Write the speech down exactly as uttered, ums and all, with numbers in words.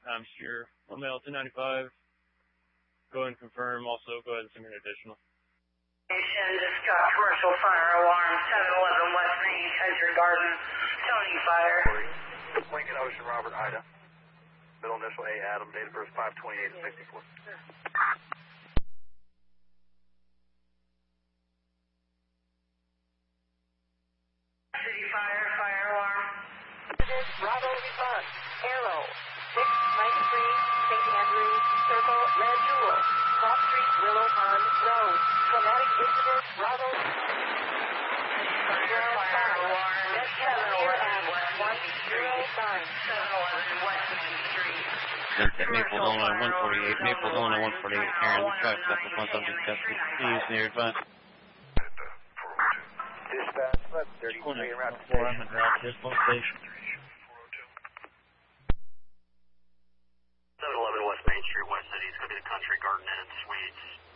I'm sure. One male, two ninety-five. Go ahead and confirm. Also, go ahead and send me an additional. Just got commercial fire alarm, seven eleven West Main, Country Garden, Tony Fire. Lincoln Ocean, Robert, Ida. Middle initial A, Adam, date of birth five twenty-eight sixty-four. City Fire, fire alarm. Bravo response. Arrow, six ninety-three, Saint Andrews, Circle, Red Jewel, Top Street, Willow Pond Road. Traumatic incident, Bravo. Fire, fire alarm, seven eleven West Main Street. seven eleven West Main Street. That's at Maple, Illinois, one forty-eight. Maple, Illinois, one forty-eight. Aaron, try to stop the one subject custody. Please, near advice. Dispatch, eleven thirty-three, around the Four, I'm at route this location. seven eleven West Main Street, West City. It's going to be the Country Garden Inn and Suites.